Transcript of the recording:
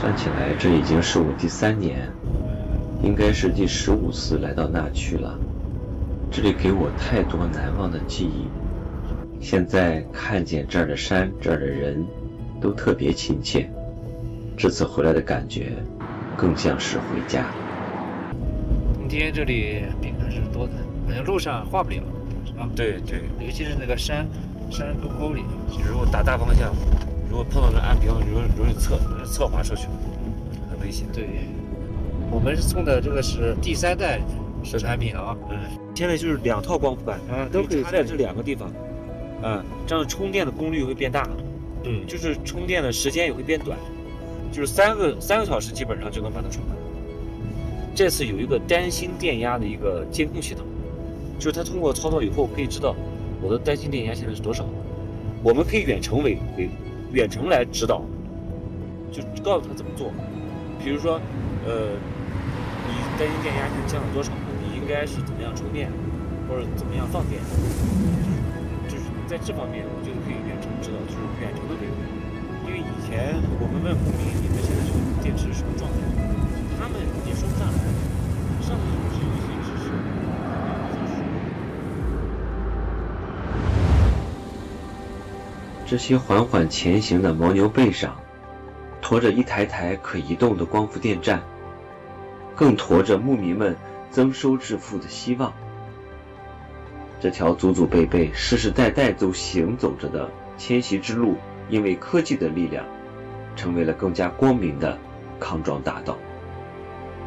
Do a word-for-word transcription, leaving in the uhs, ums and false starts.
算起来，这已经是我第三年，应该是第十五次来到那区了。这里给我太多难忘的记忆。现在看见这儿的山，这儿的人，都特别亲切。这次回来的感觉，更像是回家。 冬天这里病还是多的，好像路上画不了，是吧？ 对对， 尤其是那个山山沟沟里， 如果打大方向，如果碰到这岸边，容容易侧侧滑出去，很危险。 对，我们送的这个是第三代产品啊， 嗯，现在就是两套光伏板啊，都可以插在这两个地方，啊，这样充电的功率会变大， 嗯， 就是充电的时间也会变短，就是三个三个小时基本上就能把它充满。这次有一个单芯电压的一个监控系统，就是它通过操作以后可以知道我的单芯电压现在是多少，我们可以远程为为远程来指导，就告诉他怎么做。比如说，呃，你单芯电压现在降了多少，你应该是怎么样充电，或者怎么样放电，就是在这方面我觉得可以远程指导，就是远程的维护。因为以前我们问牧民你们现在这个电池是什么状态，他们也说不上来，上面只有一些知识。 这些缓缓前行的牦牛背上，驮着一台台可移动的光伏电站，更驮着牧民们增收致富的希望。这条祖祖辈辈、世世代代都行走着的迁徙之路，因为科技的力量，成为了更加光明的康庄大道。